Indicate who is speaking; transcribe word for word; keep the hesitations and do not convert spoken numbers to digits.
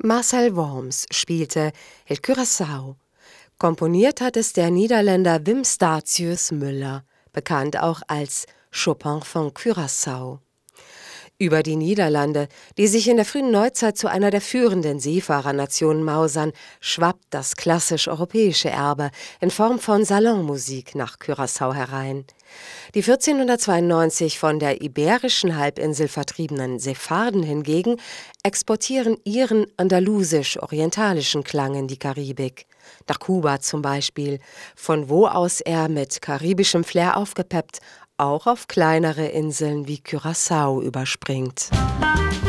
Speaker 1: Marcel Worms spielte El Curaçao. Komponiert hat es der Niederländer Wim Statius Müller, bekannt auch als Chopin von Curaçao. Über die Niederlande, die sich in der frühen Neuzeit zu einer der führenden Seefahrernationen mausern, schwappt das klassisch-europäische Erbe in Form von Salonmusik nach Curaçao herein. Die vierzehnhundertzweiundneunzig von der iberischen Halbinsel vertriebenen Sepharden hingegen exportieren ihren andalusisch-orientalischen Klang in die Karibik. Nach Kuba zum Beispiel, von wo aus er mit karibischem Flair aufgepeppt auch auf kleinere Inseln wie Curaçao überspringt.